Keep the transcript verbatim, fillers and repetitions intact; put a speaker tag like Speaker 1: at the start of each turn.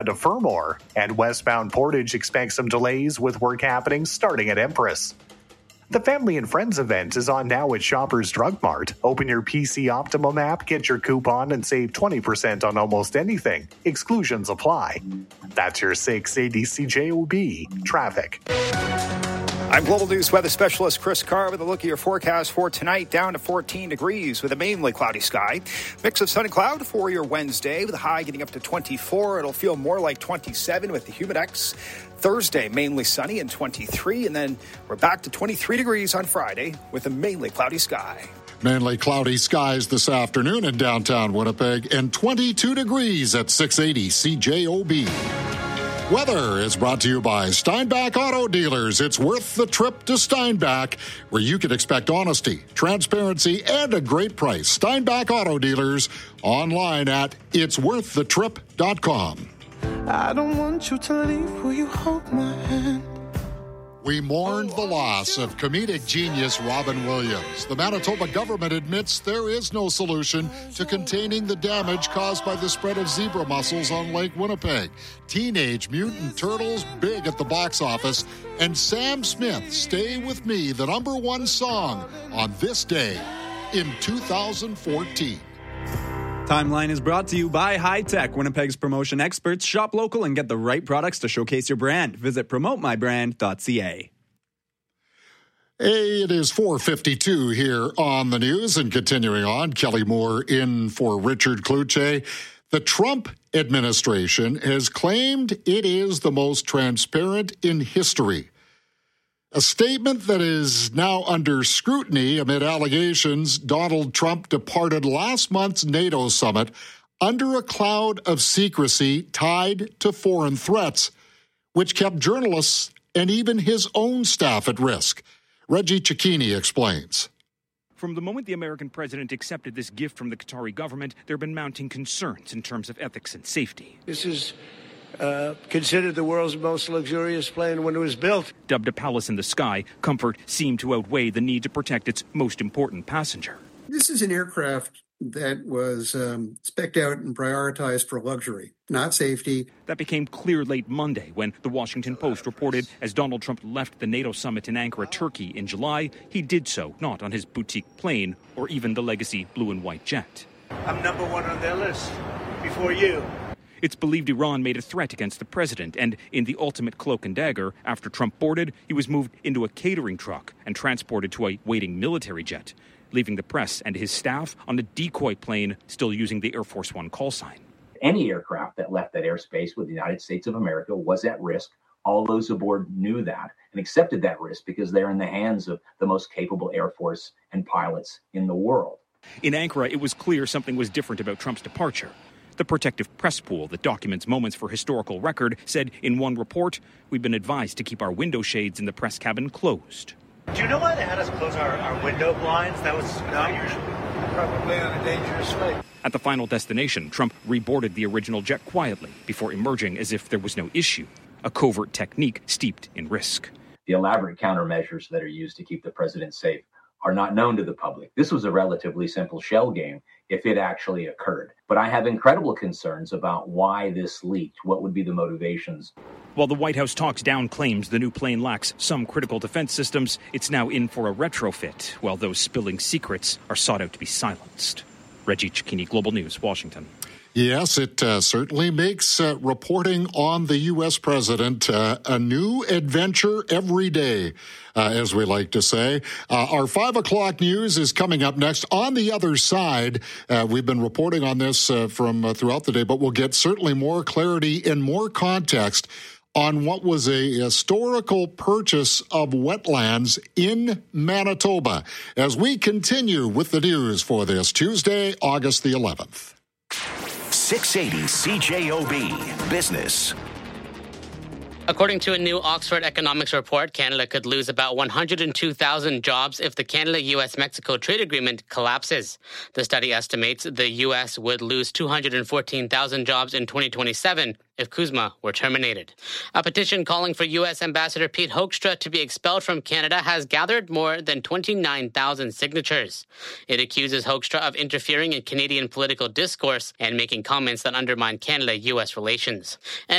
Speaker 1: to Fermor, and westbound Portage expects some delays with work happening starting at Empress. The Family and Friends event is on now at Shoppers Drug Mart. Open your P C Optimum app, get your coupon, and save twenty percent on almost anything. Exclusions apply. That's your six eighty C J O B traffic.
Speaker 2: I'm Global News weather specialist Chris Carr with a look at your forecast for tonight. Down to fourteen degrees with a mainly cloudy sky. Mix of sun and cloud for your Wednesday with a high getting up to twenty-four. It'll feel more like twenty-seven with the Humidex. Thursday, mainly sunny and twenty-three. And then we're back to twenty-three degrees on Friday with a mainly cloudy sky.
Speaker 3: Mainly cloudy skies this afternoon in downtown Winnipeg and twenty-two degrees at six eighty C J O B. Weather is brought to you by Steinbach Auto Dealers. It's worth the trip to Steinbach, where you can expect honesty, transparency, and a great price. Steinbach Auto Dealers, online at its worth the trip dot com.
Speaker 4: I don't want you to leave. Will you hold my hand?
Speaker 3: We mourned the loss of comedic genius Robin Williams. The Manitoba government admits there is no solution to containing the damage caused by the spread of zebra mussels on Lake Winnipeg. Teenage Mutant Turtles big at the box office, and Sam Smith, Stay With Me, the number one song on this day in two thousand fourteen.
Speaker 5: Timeline is brought to you by High Tech, Winnipeg's promotion experts. Shop local and get the right products to showcase your brand. Visit promote my brand dot c a.
Speaker 3: Hey, it is four fifty-two here on the news, and continuing on, Kelly Moore in for Richard Cloutier. The Trump administration has claimed it is the most transparent in history. A statement that is now under scrutiny amid allegations Donald Trump departed last month's NATO summit under a cloud of secrecy tied to foreign threats, which kept journalists and even his own staff at risk. Reggie Cecchini explains.
Speaker 6: From the moment the American president accepted this gift from the Qatari government, there have been mounting concerns in terms of ethics and safety.
Speaker 7: This is uh, considered the world's most luxurious plane when it was built.
Speaker 6: Dubbed a palace in the sky, comfort seemed to outweigh the need to protect its most important passenger.
Speaker 8: This is an aircraft that was um, spec'd out and prioritized for luxury, not safety.
Speaker 6: That became clear late Monday when the Washington Post reported as Donald Trump left the NATO summit in Ankara, Turkey in July, he did so not on his boutique plane or even the legacy blue and white jet.
Speaker 7: I'm number one on their list before you.
Speaker 6: It's believed Iran made a threat against the president, and in the ultimate cloak and dagger, after Trump boarded, he was moved into a catering truck and transported to a waiting military jet, leaving the press and his staff on a decoy plane still using the Air Force One call sign.
Speaker 9: Any aircraft that left that airspace with the United States of America was at risk. All those aboard knew that and accepted that risk because they're in the hands of the most capable Air Force and pilots in the world.
Speaker 6: In Ankara, it was clear something was different about Trump's departure. The protective press pool that documents moments for historical record said in one report, we've been advised to keep our window shades in the press cabin closed.
Speaker 10: Do you know why they had us close our, our window blinds? That was not usual.
Speaker 7: Probably on a dangerous flight.
Speaker 6: At the final destination, Trump reboarded the original jet quietly before emerging as if there was no issue, a covert technique steeped in risk.
Speaker 9: The elaborate countermeasures that are used to keep the president safe are not known to the public. This was a relatively simple shell game if it actually occurred. But I have incredible concerns about why this leaked. What would be the motivations?
Speaker 6: While the White House talks down claims the new plane lacks some critical defense systems, it's now in for a retrofit, while those spilling secrets are sought out to be silenced. Reggie Cecchini, Global News, Washington.
Speaker 3: Yes, it uh, certainly makes uh, reporting on the U S president uh, a new adventure every day, uh, as we like to say. Uh, our five o'clock news is coming up next. On the other side, uh, we've been reporting on this uh, from uh, throughout the day, but we'll get certainly more clarity and more context on what was a historical purchase of wetlands in Manitoba, as we continue with the news for this Tuesday, August the eleventh.
Speaker 11: six eighty C J O B Business.
Speaker 12: According to a new Oxford economics report, Canada could lose about one hundred two thousand jobs if the Canada-U S Mexico trade agreement collapses. The study estimates the U S would lose two hundred fourteen thousand jobs in twenty twenty-seven if CUSMA were terminated. A petition calling for U S Ambassador Pete Hoekstra to be expelled from Canada has gathered more than twenty-nine thousand signatures. It accuses Hoekstra of interfering in Canadian political discourse and making comments that undermine Canada-U S relations. And